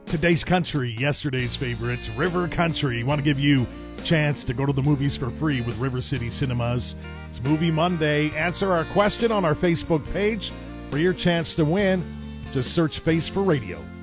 Today's country, yesterday's favorites, River Country. Want to give you a chance to go to the movies for free with River City Cinemas. It's Movie Monday. Answer our question on our Facebook page for your chance to win. Just search Face for Radio.